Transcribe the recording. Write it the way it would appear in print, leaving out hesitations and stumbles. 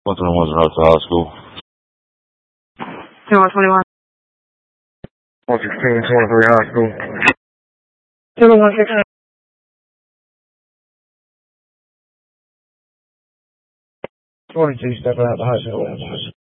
What's the ones out to high school? 21. 116, 23 high school. 116. 22 stepping out the high school.